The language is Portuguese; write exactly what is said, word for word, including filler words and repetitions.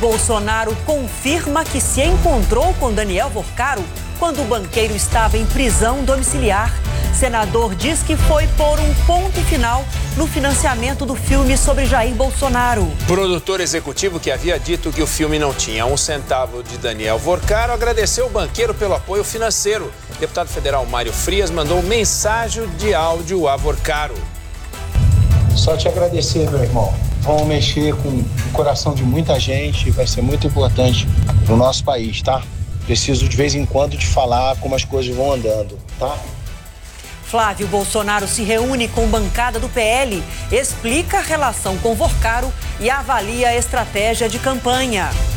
Bolsonaro confirma que se encontrou com Daniel Vorcaro quando o banqueiro estava em prisão domiciliar. Senador diz que foi pôr um ponto final no financiamento do filme sobre Jair Bolsonaro. Produtor executivo que havia dito que o filme não tinha um centavo de Daniel Vorcaro agradeceu o banqueiro pelo apoio financeiro. Deputado federal Mário Frias mandou mensagem de áudio a Vorcaro. Só te agradecer, meu irmão. Vamos mexer com o coração de muita gente, vai ser muito importante no nosso país, tá? Preciso de vez em quando te falar como as coisas vão andando, tá? Flávio Bolsonaro se reúne com bancada do P L, explica a relação com Vorcaro e avalia a estratégia de campanha.